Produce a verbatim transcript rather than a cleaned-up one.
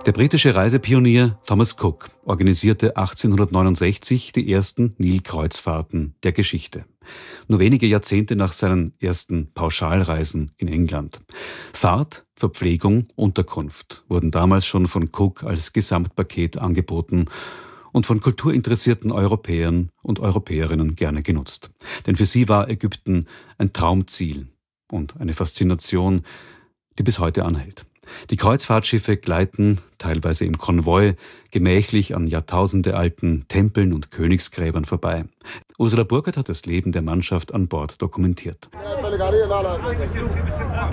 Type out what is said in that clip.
Der britische Reisepionier Thomas Cook organisierte achtzehnhundertneunundsechzig die ersten Nilkreuzfahrten der Geschichte. Nur wenige Jahrzehnte nach seinen ersten Pauschalreisen in England. Fahrt, Verpflegung, Unterkunft wurden damals schon von Cook als Gesamtpaket angeboten und von kulturinteressierten Europäern und Europäerinnen gerne genutzt. Denn für sie war Ägypten ein Traumziel und eine Faszination, die bis heute anhält. Die Kreuzfahrtschiffe gleiten, teilweise im Konvoi, gemächlich an jahrtausendealten Tempeln und Königsgräbern vorbei. Ursula Burkhardt hat das Leben der Mannschaft an Bord dokumentiert.